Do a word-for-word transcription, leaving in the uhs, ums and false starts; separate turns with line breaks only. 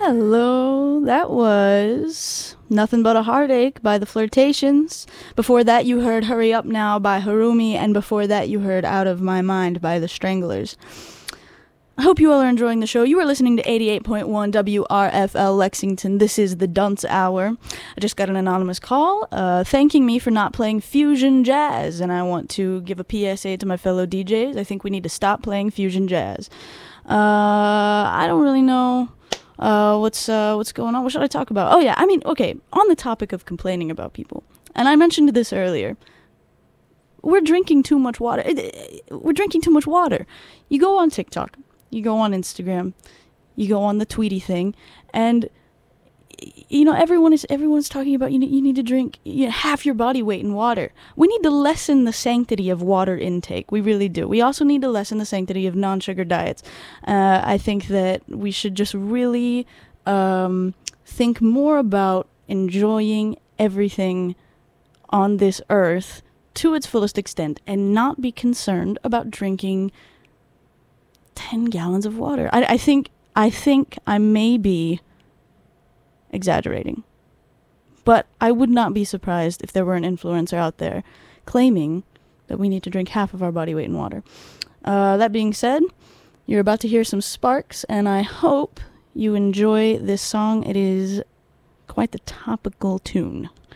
Hello, that was Nothing But a Heartache by The Flirtations. Before that you heard Hurry Up Now by Harumi, and before that you heard Out of My Mind by The Stranglers. I hope you all are enjoying the show. You are listening to eighty-eight point one W R F L Lexington. This is the Dunce Hour. I just got an anonymous call uh, thanking me for not playing fusion jazz, and I want to give a P S A to my fellow D Js. I think we need to stop playing fusion jazz. Uh, I don't really know uh, what's uh, what's going on. What should I talk about? Oh yeah, I mean, okay, on the topic of complaining about people, and I mentioned this earlier. We're drinking too much water. We're drinking too much water. You go on TikTok. You go on Instagram, you go on the Tweety thing, and you know everyone is everyone's talking about you need, you need to drink you know, half your body weight in water. We need to lessen the sanctity of water intake. We really do. We also need to lessen the sanctity of non-sugar diets. Uh, I think that we should just really um, think more about enjoying everything on this earth to its fullest extent and not be concerned about drinking ten gallons of water. I, I think I think I may be exaggerating, but I would not be surprised if there were an influencer out there claiming that we need to drink half of our body weight in water. Uh, that being said, you're about to hear some Sparks, and I hope you enjoy this song. It is quite the topical tune.